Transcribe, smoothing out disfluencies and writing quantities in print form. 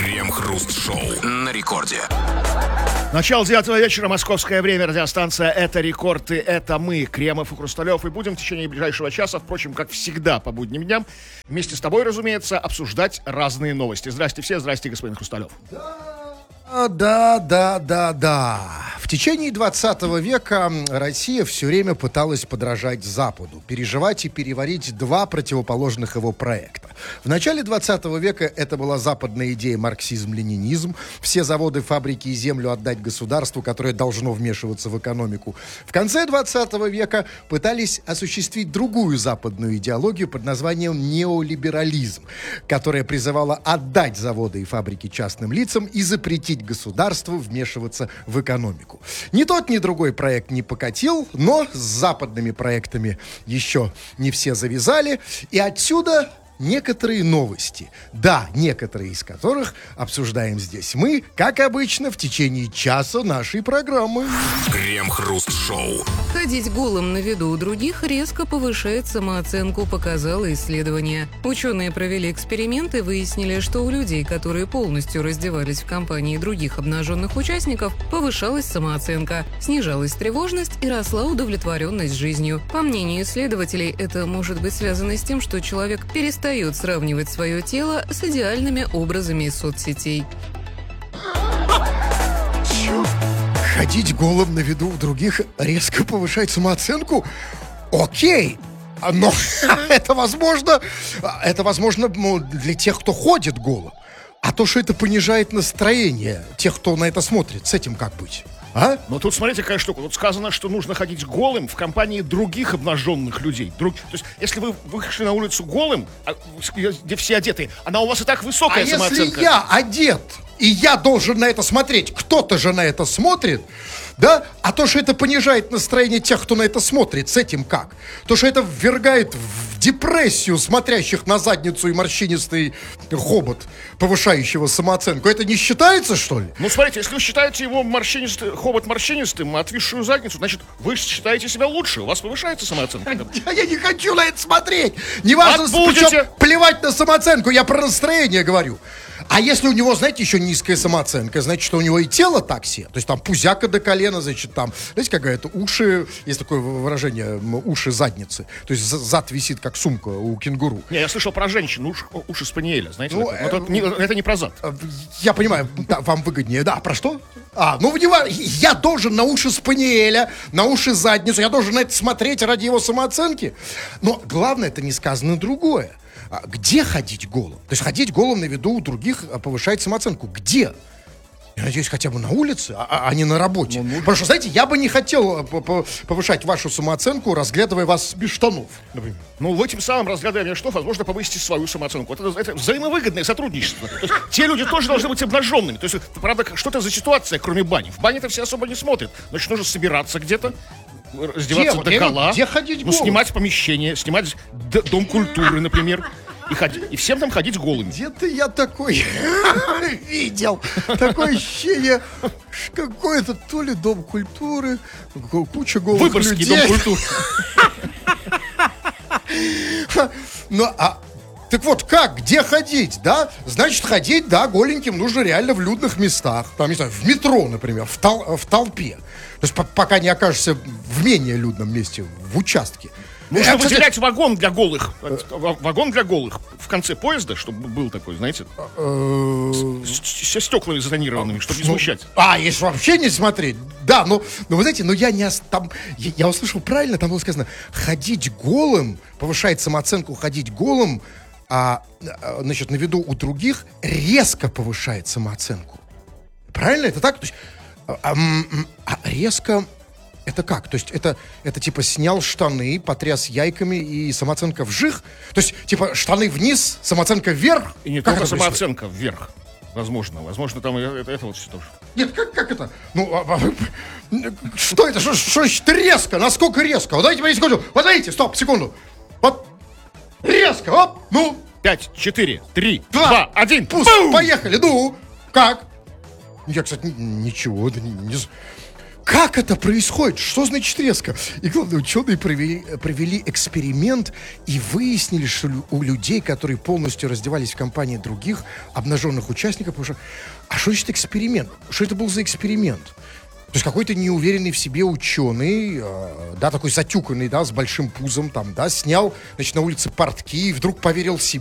Крем-хруст-шоу на рекорде. Начало 9 вечера, московское время, радиостанция «Это рекорд» и «Это мы», Кремов и Хрусталев. И будем в течение ближайшего часа, впрочем, как всегда по будним дням, вместе с тобой, разумеется, обсуждать разные новости. Здрасте все, здрасте, господин Хрусталев. Да. В течение 20 века Россия все время пыталась подражать Западу, переживать и переварить два противоположных его проекта. В начале 20 века это была западная идея марксизм-ленинизм, все заводы, фабрики и землю отдать государству, которое должно вмешиваться в экономику. В конце 20 века пытались осуществить другую западную идеологию под названием неолиберализм, которая призывала отдать заводы и фабрики частным лицам и запретить государству вмешиваться в экономику. Ни тот, ни другой проект не покатил, но с западными проектами еще не все завязали, и отсюда некоторые новости. Да, некоторые из которых обсуждаем здесь мы, как обычно, в течение часа нашей программы. Крем-хруст-шоу. Ходить голым на виду у других резко повышает самооценку, показало исследование. Ученые провели эксперимент и выяснили, что у людей, которые полностью раздевались в компании других обнаженных участников, повышалась самооценка, снижалась тревожность и росла удовлетворенность жизнью. По мнению исследователей, это может быть связано с тем, что человек перестает сравнивать свое тело с идеальными образами из соцсетей. Ходить голым на виду у других резко повышает самооценку? Окей, но это возможно для тех, кто ходит голым. А то, что это понижает настроение тех, кто на это смотрит, с этим как быть? А? Но тут смотрите, какая штука. Тут сказано, что нужно ходить голым в компании других обнаженных людей. То есть, если вы вышли на улицу голым, где все одеты, она у вас и так высокая самооценка. Если я одет, и я должен на это смотреть, кто-то же на это смотрит, да? А то, что это понижает настроение тех, кто на это смотрит, с этим как? То, что это ввергает в депрессию смотрящих на задницу и морщинистый хобот, повышающего самооценку, это не считается, что ли? Ну, смотрите, если вы считаете его хобот морщинистым, отвисшую задницу, значит, вы считаете себя лучше, у вас повышается самооценка. Я не хочу на это смотреть! Неважно, причем плевать на самооценку, я про настроение говорю. А если у него, знаете, еще низкая самооценка, значит, что у него и тело такси. То есть там пузяка до колена, значит, там, знаете, какая-то уши, есть такое выражение, уши задницы. То есть зад висит, как сумка у кенгуру. Не, я слышал про женщин, уши спаниеля, знаете. Ну, это не про зад. Я понимаю, да, вам выгоднее. Да, про что? Я должен на уши спаниеля, на уши задницу, я должен на это смотреть ради его самооценки. Но главное, это не сказано другое. Где ходить голым? То есть ходить голым на виду у других повышает самооценку. Где? Я надеюсь, хотя бы на улице, а не на работе. Потому что, знаете, я бы не хотел повышать вашу самооценку, разглядывая вас без штанов, например. Ну, вы тем самым, разглядывая меня штанов, возможно, повысите свою самооценку. Это взаимовыгодное сотрудничество. То есть, те люди тоже должны быть обнаженными. То есть, правда, что это за ситуация, кроме бани? В бане-то все особо не смотрят. Значит, нужно собираться где-то. Раздеваться догола, где ходить голым? Снимать помещение, снимать дом культуры, например, и всем там ходить голыми. Где-то я такой видел. Такое ощущение, какой-то то ли дом культуры, куча голых Выборгский людей. дом культуры. Так вот, как? Где ходить, да? Значит, ходить, да, голеньким нужно реально в людных местах. Там, не знаю, в метро, например, в толпе. То есть, пока не окажешься в менее людном месте, в участке. Нужно выделять вагон для голых. Вагон для голых в конце поезда, чтобы был такой, знаете, со стеклами затонированными, чтобы не смущать. Если вообще не смотреть. Да, но вы знаете, я услышал правильно, там было сказано, ходить голым, повышает самооценку, ходить голым, значит, на виду у других резко повышает самооценку. Правильно? Это так? То есть, резко... Это как? То есть это типа снял штаны, потряс яйками и самооценка вжих? То есть типа штаны вниз, самооценка вверх? И не только самооценка вверх. Возможно, там это вот все тоже. Нет, как это? Что это? Что значит резко? Насколько резко? Вот дайте мне секунду. Вот смотрите, стоп, секунду. Вот резко, оп, 5, 4, 3, 2, 1. Пуск, поехали, как? Я, кстати, ничего, Как это происходит? Что значит резко? И главное, ученые провели эксперимент и выяснили, что у людей, которые полностью раздевались в компании других обнаженных участников, а что значит эксперимент? Что это был за эксперимент? То есть какой-то неуверенный в себе ученый, да, такой затюканный, да, с большим пузом, там, да, снял, значит, на улице портки и вдруг поверил себе.